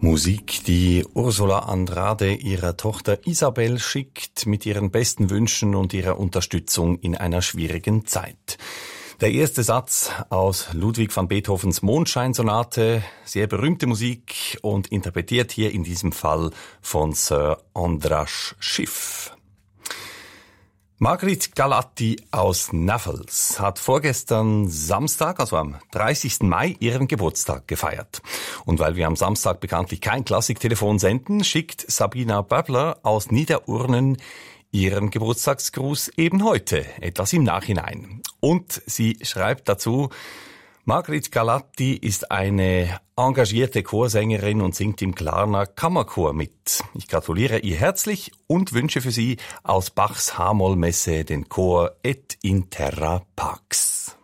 Musik, die Ursula Andrade ihrer Tochter Isabel schickt, mit ihren besten Wünschen und ihrer Unterstützung in einer schwierigen Zeit. Der erste Satz aus Ludwig van Beethovens Mondscheinsonate, sehr berühmte Musik und interpretiert hier in diesem Fall von Sir Andras Schiff. Margrit Galati aus Näffels hat vorgestern Samstag, also am 30. Mai, ihren Geburtstag gefeiert. Und weil wir am Samstag bekanntlich kein Klassiktelefon senden, schickt Sabina Böbler aus Niederurnen ihren Geburtstagsgruß eben heute, etwas im Nachhinein. Und sie schreibt dazu: Margrit Galati ist eine engagierte Chorsängerin und singt im Glarner Kammerchor mit. Ich gratuliere ihr herzlich und wünsche für sie aus Bachs H-Moll-Messe den Chor Et in Terra Pax.